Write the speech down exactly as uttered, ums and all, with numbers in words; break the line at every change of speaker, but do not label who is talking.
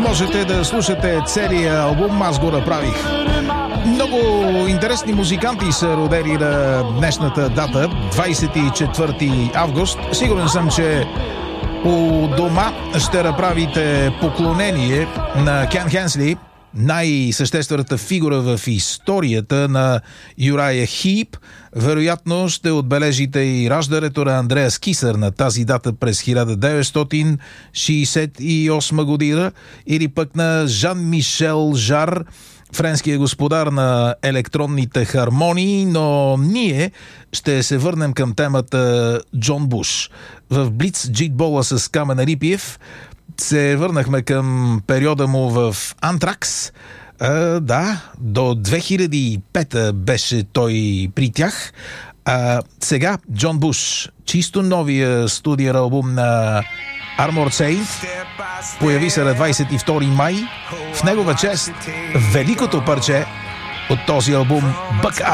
можете да слушате целия албум, аз го направих. Много интересни музиканти са родени на днешната дата, двадесет и четвърти август. Сигурен съм, че у дома ще направите поклонение на Кен Хенсли, най-съществената фигура в историята на Юрая Хип. Вероятно ще отбележите и раждането на Андреас Кисър на тази дата през хиляда деветстотин шейсет и осма година, или пък на Жан-Мишел Жар, френския господар на електронните хармонии, но ние ще се върнем към темата Джон Буш. В Блиц джитбола с Камен Рипиев се върнахме към периода му в Антракс. А, да, до две хиляди и пета беше той при тях. А, сега Джон Буш, чисто новия студиен албум на Armored Saint, появи се на двадесет и втори май. В негова чест великото парче от този албум Buck